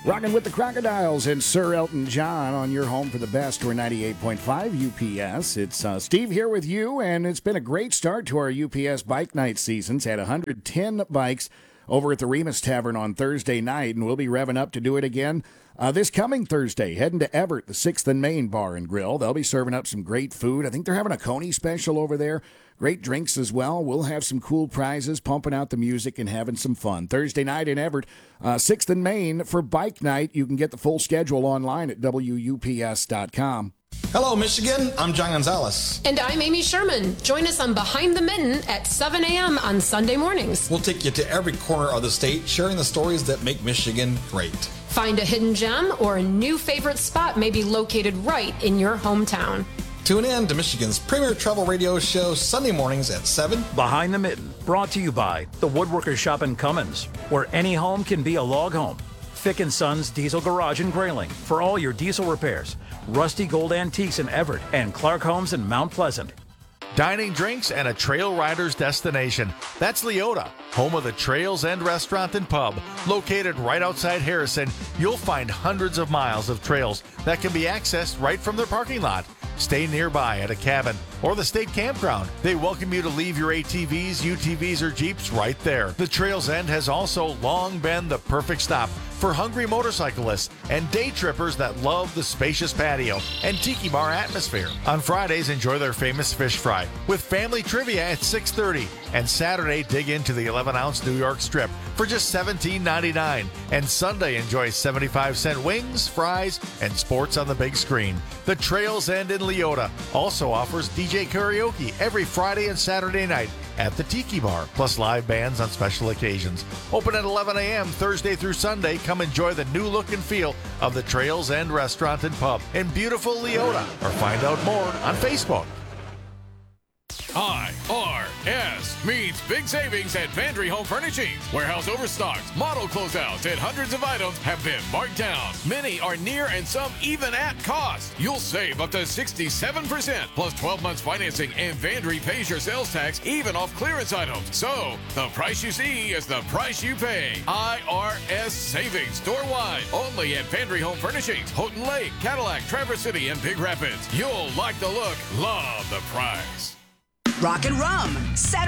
Rocking with the Crocodiles and Sir Elton John on your home for the best. We're 98.5 UPS. It's Steve here with you, and it's been a great start to our UPS Bike Night seasons. Had 110 bikes over at the Remus Tavern on Thursday night, and we'll be revving up to do it again this coming Thursday. Heading to Everett, the 6th and Main Bar and Grill. They'll be serving up some great food. I think they're having a Coney special over there. Great drinks as well. We'll have some cool prizes, pumping out the music and having some fun. Thursday night in Everett, 6th and Main for Bike Night. You can get the full schedule online at WUPS.com. Hello, Michigan. I'm John Gonzalez. And I'm Amy Sherman. Join us on Behind the Mitten at 7 a.m. on Sunday mornings. We'll take you to every corner of the state, sharing the stories that make Michigan great. Find a hidden gem or a new favorite spot may be located right in your hometown. Tune in to Michigan's premier travel radio show Sunday mornings at 7. Behind the Mitten, brought to you by the Woodworkers Shop in Cummins, where any home can be a log home. Fick & Sons Diesel Garage in Grayling for all your diesel repairs. Rusty Gold Antiques in Everett and Clark Homes in Mount Pleasant. Dining, drinks, and a trail rider's destination. That's Leota, home of the Trails End Restaurant and Pub. Located right outside Harrison, you'll find hundreds of miles of trails that can be accessed right from their parking lot. Stay nearby at a cabin or the state campground. They welcome you to leave your ATVs, UTVs, or Jeeps right there. The Trails End has also long been the perfect stop for hungry motorcyclists and day trippers that love the spacious patio and tiki bar atmosphere. On Fridays, enjoy their famous fish fry with family trivia at 6:30. And Saturday, dig into the 11-ounce New York strip for just $17.99. And Sunday, enjoy 75-cent wings, fries, and sports on the big screen. The Trails End in Leota also offers DJ karaoke every Friday and Saturday night at the Tiki Bar, plus live bands on special occasions. Open at 11 a.m. Thursday through Sunday. Come enjoy the new look and feel of the Trails End Restaurant and Pub in beautiful Leota, or find out more on Facebook. IRS means big savings at Vandry Home Furnishings. Warehouse overstocks, model closeouts, and hundreds of items have been marked down. Many are near and some even at cost. You'll save up to 67% plus 12 months financing, and Vandry pays your sales tax even off clearance items. So the price you see is the price you pay. IRS savings store-wide only at Vandry Home Furnishings, Houghton Lake, Cadillac, Traverse City, and Big Rapids. You'll like the look, love the price. Rock and Rum, Saturday.